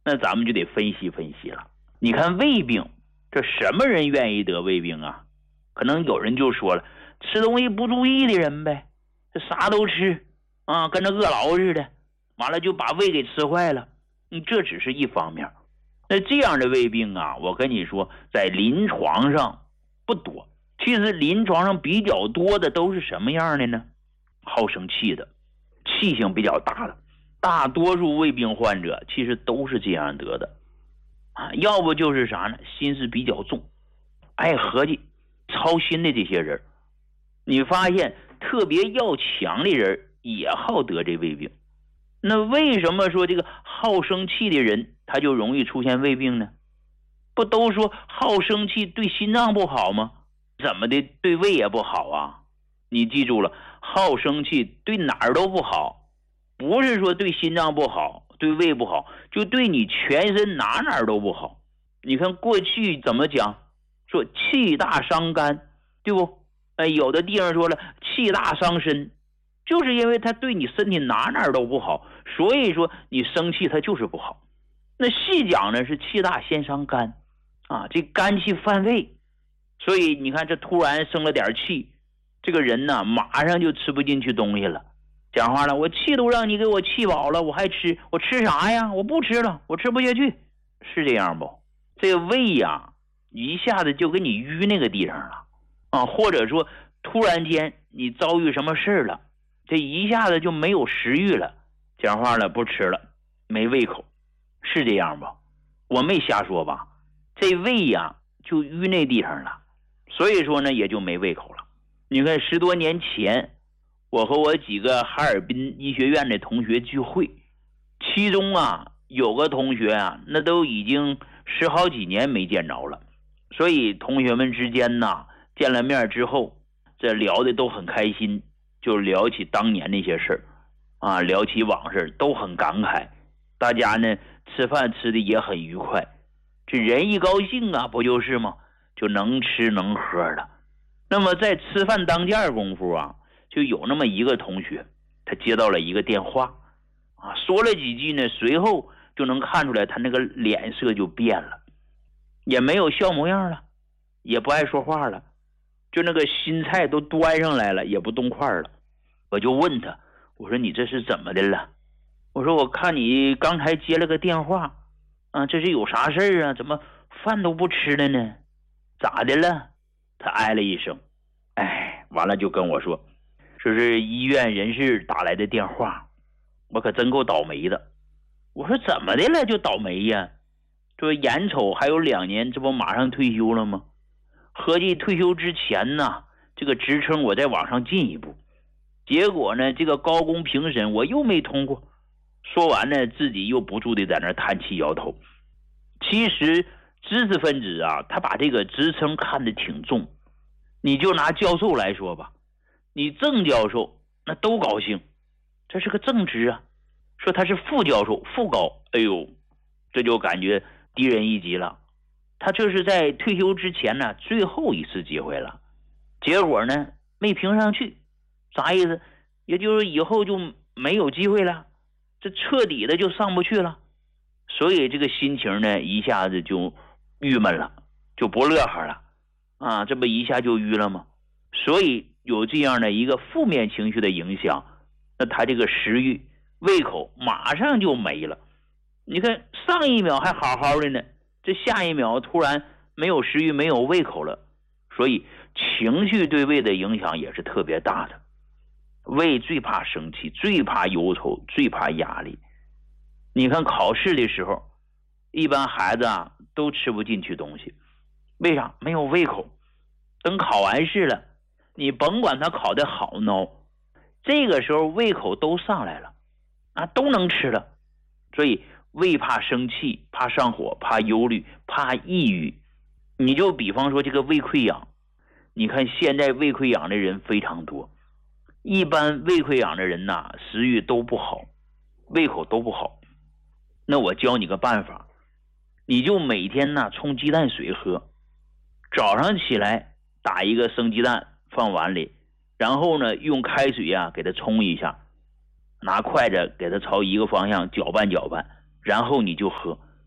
那咱们就得分析分析了。你看胃病，这什么人愿意得胃病啊？可能有人就说了，吃东西不注意的人呗，这啥都吃啊，跟着饿狼似的，完了就把胃给吃坏了。这只是一方面。那这样的胃病啊，我跟你说，在临床上不多。其实临床上比较多的都是什么样的呢？好生气的，气性比较大的。大多数胃病患者其实都是这样得的啊，要不就是啥呢？心思比较重，爱合计、操心的这些人。你发现特别要强的人也好得这胃病。那为什么说这个好生气的人他就容易出现胃病呢？不都说好生气对心脏不好吗？怎么的对胃也不好啊？你记住了，好生气对哪儿都不好，不是说对心脏不好，对胃不好，就对你全身哪儿都不好。你看过去怎么讲，说气大伤肝，对不？有的地方说了气大伤身，就是因为他对你身体哪儿都不好，所以说你生气他就是不好。那细讲呢是气大先伤肝啊，这肝气犯胃，所以你看这突然生了点气，这个人呢马上就吃不进去东西了。讲话了，我气都让你给我气饱了，我还吃，我吃啥呀？我不吃了，我吃不下去，是这样不？这个胃呀一下子就给你淤那个地方了啊，或者说突然间你遭遇什么事了，这一下子就没有食欲了，讲话了，不吃了，没胃口，是这样吧？我没瞎说吧？这胃呀就淤那地方了，所以说呢也就没胃口了。你看10多年前，我和我几个哈尔滨医学院的同学聚会，其中啊有个同学啊那都已经10好几年没见着了，所以同学们之间呢见了面之后，这聊的都很开心，就聊起当年那些事儿啊，聊起往事都很感慨，大家呢吃饭吃的也很愉快。这人一高兴啊，不就是吗？就能吃能喝的。那么在吃饭当间功夫啊，就有那么一个同学，他接到了一个电话啊，说了几句呢，随后就能看出来他那个脸色就变了，也没有笑模样了，也不爱说话了，就那个新菜都端上来了，也不动筷了。我就问他，我说你这是怎么的了？我说我看你刚才接了个电话啊，这是有啥事儿啊？怎么饭都不吃了呢？咋的了？他哎了一声，完了就跟我说是医院人事打来的电话，我可真够倒霉的。我说怎么的了就倒霉呀？这眼瞅还有2年，这不马上退休了吗？合计退休之前呢，这个职称我再往上进一步，结果呢这个高工评审我又没通过。说完呢，自己又不住的在那叹气摇头。其实知识分子啊，他把这个职称看得挺重。你就拿教授来说吧，你正教授那都高兴，这是个正职啊。说他是副教授，副高，哎呦，这就感觉低人一级了。他这是在退休之前呢最后一次机会了，结果呢没评上去，啥意思？也就是以后就没有机会了，这彻底的就上不去了。所以这个心情呢一下子就郁闷了，就不乐呵了啊，这不一下就淤了吗？所以有这样的一个负面情绪的影响，那他这个食欲胃口马上就没了。你看上一秒还好好的呢，这下一秒突然没有食欲没有胃口了，所以情绪对胃的影响也是特别大的。胃最怕生气，最怕忧愁，最怕压力。你看考试的时候，一般孩子啊都吃不进去东西，为啥？没有胃口。等考完试了，你甭管他考得好孬，这个时候胃口都上来了啊，都能吃了。所以胃怕生气，怕上火，怕忧虑，怕抑郁。你就比方说这个胃溃疡，你看现在胃溃疡的人非常多，一般胃溃疡的人呐，食欲都不好，胃口都不好。那我教你个办法，你就每天呢冲鸡蛋水喝，早上起来打一个生鸡蛋放碗里，然后呢用开水啊给它冲一下，拿筷子给它朝一个方向搅拌搅拌，然后你就喝。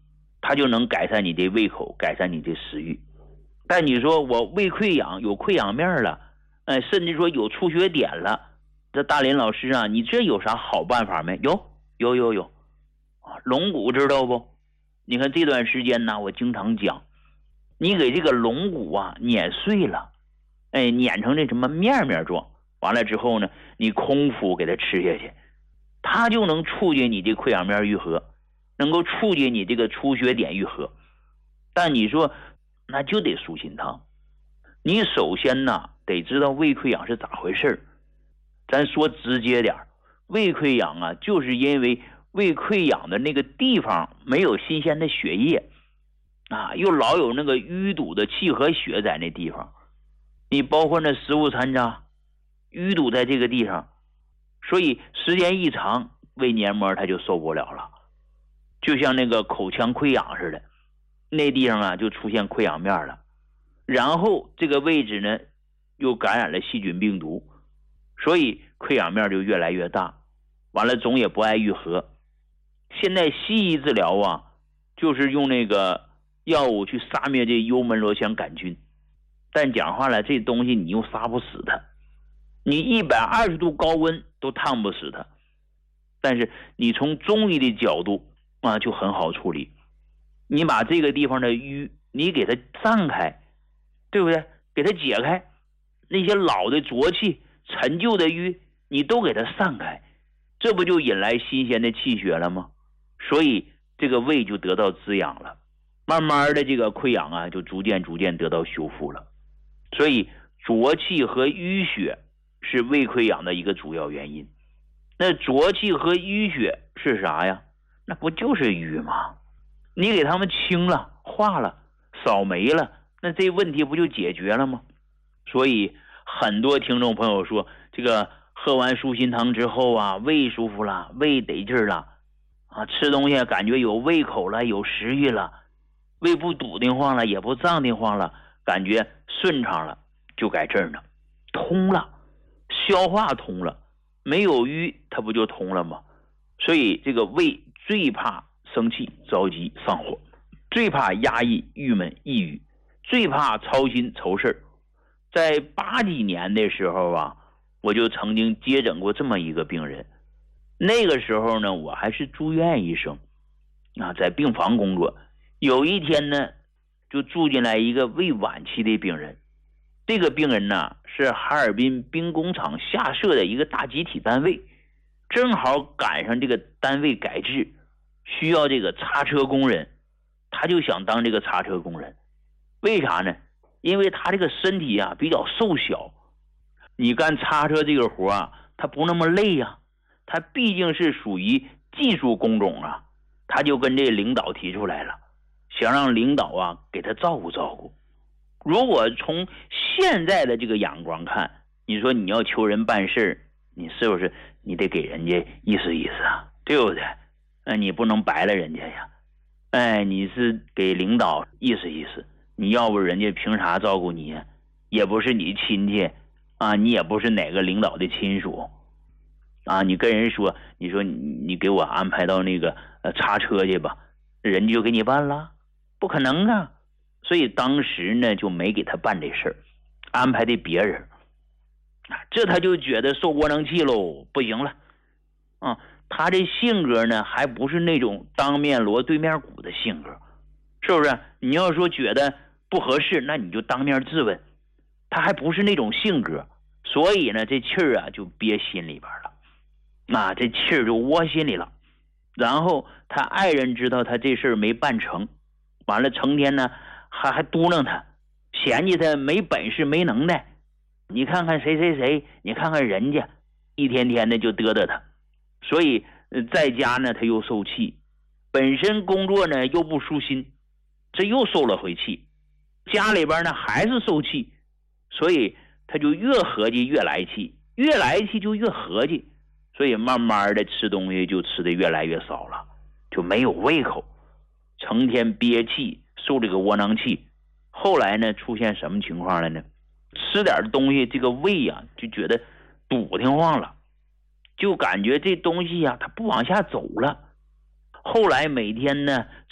它就能改善你的胃口，改善你的食欲。但你说我胃溃疡有溃疡面了，甚至说有出血点了，这大林老师啊，你这有啥好办法没？有龙骨知道不？你看这段时间呢，我经常讲，你给这个龙骨啊碾碎了，碾成这什么面状，完了之后呢，你空腹给它吃下去，它就能促进你的溃疡面愈合，能够促进你这个出血点愈合。但你说那就得舒心汤。你首先呢得知道胃溃疡是咋回事。咱说直接点，胃溃疡啊，就是因为胃溃疡的那个地方没有新鲜的血液啊，又老有那个淤堵的气和血在那地方，你包括那食物残渣淤堵在这个地方，所以时间一长，胃黏膜它就受不了了，就像那个口腔溃疡似的，那地方啊就出现溃疡面了，然后这个位置呢又感染了细菌病毒，所以溃疡面就越来越大，完了总也不爱愈合。现在西医治疗啊，就是用那个药物去杀灭这幽门螺旋杆菌，但讲话了，这东西你又杀不死它，你120度高温都烫不死它。但是你从中医的角度啊，就很好处理，你把这个地方的瘀你给它散开，对不对？给它解开，那些老的浊气陈旧的瘀你都给它散开，这不就引来新鲜的气血了吗？所以这个胃就得到滋养了，慢慢的这个溃疡啊就逐渐得到修复了。所以浊气和淤血是胃溃疡的一个主要原因。那浊气和淤血是啥呀？那不就是瘀吗？你给他们清了化了扫没了，那这问题不就解决了吗？所以很多听众朋友说，这个喝完舒心汤之后啊，胃舒服了，胃得劲了啊，吃东西感觉有胃口了，有食欲了，胃不堵得慌了，也不胀得慌了，感觉顺畅了，就改这儿呢，通了，消化通了，没有瘀它不就通了吗？所以这个胃最怕生气着急上火，最怕压抑郁闷抑郁，最怕操心愁事。在80几年的时候啊，我就曾经接诊过这么一个病人。那个时候呢，我还是住院医生啊，在病房工作。有一天呢，就住进来一个胃晚期的病人。这个病人呢，是哈尔滨兵工厂下设的一个大集体单位，正好赶上这个单位改制，需要这个擦车工人，他就想当这个擦车工人。为啥呢？因为他这个身体啊比较瘦小，你干擦车这个活啊，他不那么累啊，他毕竟是属于技术工种啊，他就跟这领导提出来了，想让领导啊给他照顾照顾。如果从现在的这个眼光看，你说你要求人办事，你是不是你得给人家意思意思啊，对不对？你不能白了人家呀。你是给领导意思意思，你要不人家凭啥照顾你呀？也不是你亲戚啊，你也不是哪个领导的亲属啊，你跟人说，你说你给我安排到那个擦车去吧，人家就给你办了？不可能啊。所以当时呢就没给他办这事儿，安排的别人。这他就觉得受窝囊气喽，不行了啊。他这性格呢还不是那种当面锣对面鼓的性格，是不是？你要说觉得不合适，那你就当面质问，他还不是那种性格，所以呢这气儿啊就憋心里边了，这气儿就窝心里了。然后他爱人知道他这事儿没办成，完了成天呢还嘟囔他，嫌弃他没本事没能耐，你看看谁谁谁，你看看人家，一天天的就嘚嘚他。所以在家呢他又受气，本身工作呢又不舒心，这又受了回气，家里边呢还是受气，所以他就越合计越来气，越来气就越合计，所以慢慢的吃东西就吃的越来越少了，就没有胃口，成天憋气，受这个窝囊气。后来呢出现什么情况了呢？吃点东西这个胃啊就觉得堵挺慌了，就感觉这东西啊它不往下走了。后来每天呢